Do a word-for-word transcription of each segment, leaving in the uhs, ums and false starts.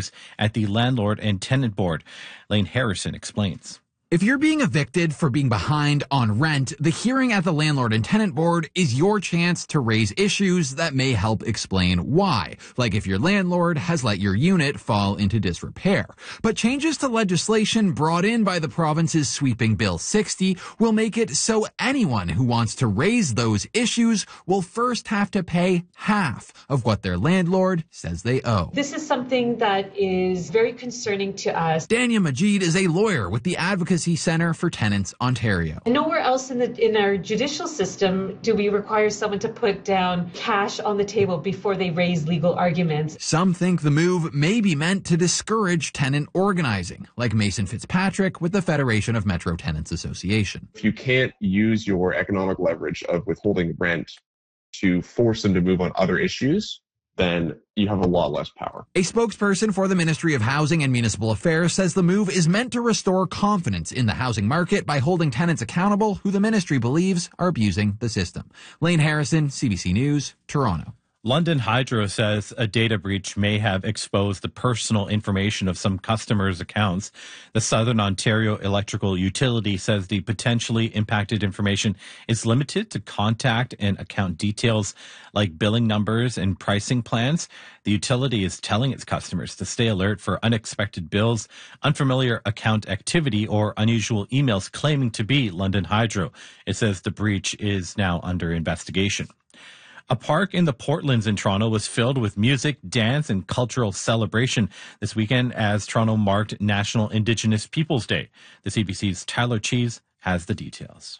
issues at the Landlord and Tenant Board. Lane Harrison explains. If you're being evicted for being behind on rent, the hearing at the Landlord and Tenant Board is your chance to raise issues that may help explain why, like if your landlord has let your unit fall into disrepair. But changes to legislation brought in by the province's sweeping Bill sixty will make it so anyone who wants to raise those issues will first have to pay half of what their landlord says they owe. This is something that is very concerning to us. Dania Majid is a lawyer with the Advocacy Center for Tenants Ontario. Nowhere else in the in our judicial system do we require someone to put down cash on the table before they raise legal arguments. Some think the move may be meant to discourage tenant organizing, like Mason Fitzpatrick with the Federation of Metro Tenants Association. If you can't use your economic leverage of withholding rent to force them to move on other issues, then you have a lot less power. A spokesperson for the Ministry of Housing and Municipal Affairs says the move is meant to restore confidence in the housing market by holding tenants accountable who the ministry believes are abusing the system. Lane Harrison, C B C News, Toronto. London Hydro says a data breach may have exposed the personal information of some customers' accounts. The Southern Ontario Electrical Utility says the potentially impacted information is limited to contact and account details like billing numbers and pricing plans. The utility is telling its customers to stay alert for unexpected bills, unfamiliar account activity, or unusual emails claiming to be London Hydro. It says the breach is now under investigation. A park in the Portlands in Toronto was filled with music, dance, and cultural celebration this weekend as Toronto marked National Indigenous Peoples Day. The C B C's Tyler Cheese has the details.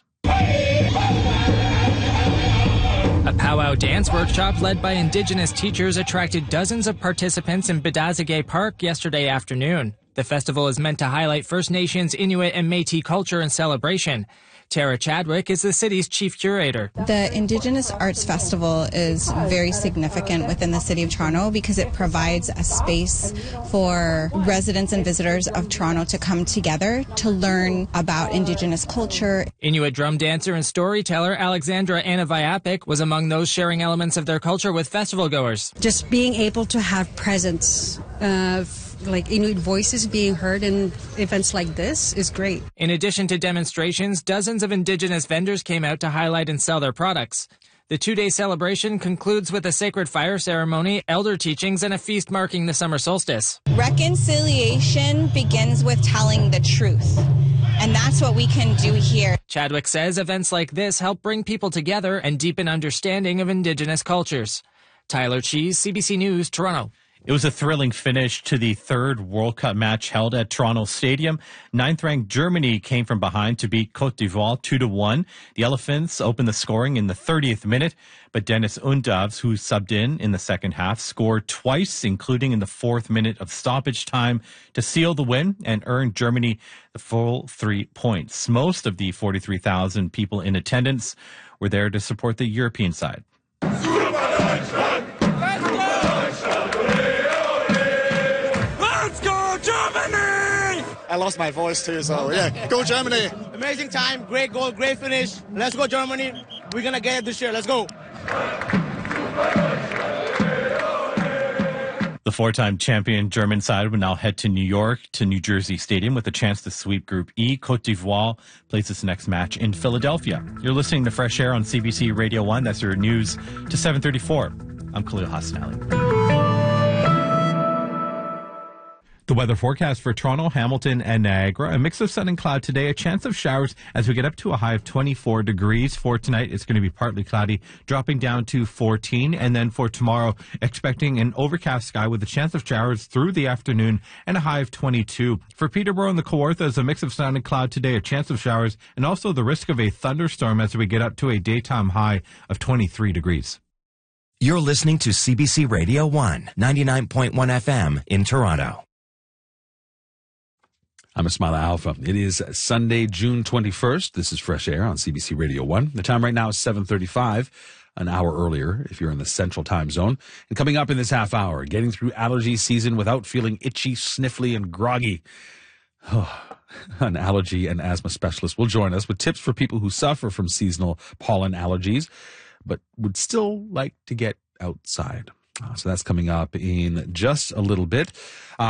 A powwow dance workshop led by Indigenous teachers attracted dozens of participants in Bedazagay Park yesterday afternoon. The festival is meant to highlight First Nations, Inuit, and Métis culture and celebration. Tara Chadwick is the city's chief curator. The Indigenous Arts Festival is very significant within the city of Toronto because it provides a space for residents and visitors of Toronto to come together to learn about Indigenous culture. Inuit drum dancer and storyteller Alexandra Anaviapik was among those sharing elements of their culture with festival goers. Just being able to have presence, uh, like Inuit voices being heard in events like this is great. In addition to demonstrations, dozens of Indigenous vendors came out to highlight and sell their products. The two-day celebration concludes with a sacred fire ceremony, elder teachings, and a feast marking the summer solstice. Reconciliation begins with telling the truth, and that's what we can do here. Chadwick says events like this help bring people together and deepen understanding of Indigenous cultures. Tyler Cheese, C B C News, Toronto. It was a thrilling finish to the third World Cup match held at Toronto Stadium. Ninth-ranked Germany came from behind to beat Côte d'Ivoire two to one. The Elephants opened the scoring in the thirtieth minute, but Dennis Undavs, who subbed in in the second half, scored twice, including in the fourth minute of stoppage time, to seal the win and earn Germany the full three points. Most of the forty-three thousand people in attendance were there to support the European side. I lost my voice too, so yeah, go Germany. Amazing time, great goal, great finish. Let's go Germany. We're going to get it this year. Let's go. The four-time champion German side will now head to New York to New Jersey Stadium with a chance to sweep Group E. Côte d'Ivoire plays its next match in Philadelphia. You're listening to Fresh Air on C B C Radio one. That's your news to seven thirty-four. I'm Khalil Hassan Ali. The weather forecast for Toronto, Hamilton, and Niagara. A mix of sun and cloud today. A chance of showers as we get up to a high of twenty-four degrees. For tonight, it's going to be partly cloudy, dropping down to fourteen. And then for tomorrow, expecting an overcast sky with a chance of showers through the afternoon and a high of twenty-two. For Peterborough and the Kawarthas, a mix of sun and cloud today. A chance of showers and also the risk of a thunderstorm as we get up to a daytime high of twenty-three degrees. You're listening to C B C Radio one, ninety-nine point one F M in Toronto. I'm Ismaila Alpha. It is Sunday, June twenty-first. This is Fresh Air on C B C Radio one. The time right now is seven thirty-five, an hour earlier if you're in the central time zone. And coming up in this half hour, getting through allergy season without feeling itchy, sniffly, and groggy. Oh, an allergy and asthma specialist will join us with tips for people who suffer from seasonal pollen allergies, but would still like to get outside. Uh, so that's coming up in just a little bit. Uh,